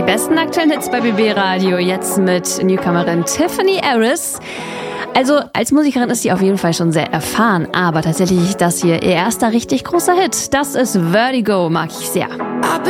Die besten aktuellen Hits bei BB Radio. Jetzt mit Newcomerin Tiffany Harris. Also als Musikerin ist sie auf jeden Fall schon sehr erfahren. Aber tatsächlich ist das hier ihr erster richtig großer Hit. Das ist Vertigo, mag ich sehr.